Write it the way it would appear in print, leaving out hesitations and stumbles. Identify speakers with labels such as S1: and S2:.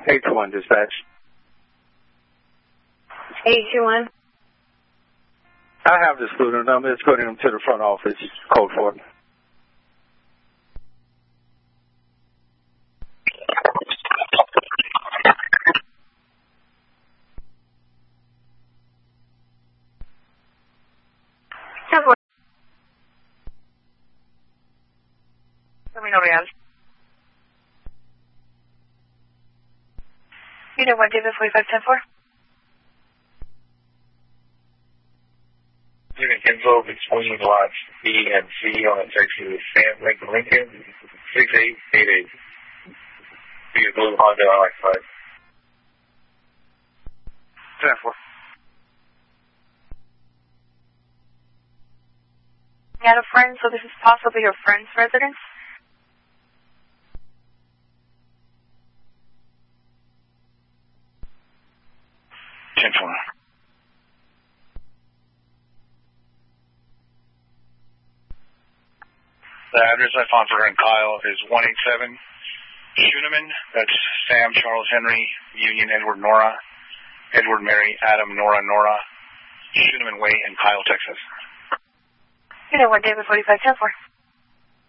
S1: 821 dispatch.
S2: 821.
S1: I have the student. I'm escorting him to the front office. Code 4.
S2: Camino Real. Unit 1, David 4510-4.
S3: Unit info between lots B and C on a taxi with Sam Lincoln 6888. Be a blue Honda I-5.
S1: 10-4.
S2: You had a friend, so this is possibly your friend's residence?
S3: The address I found for her and Kyle is 187 Schuneman. That's Sam, Charles, Henry, Union, Edward, Nora, Edward, Mary, Adam, Nora, Schuneman Way in Kyle, Texas.
S2: Unit 1, David 4510-4.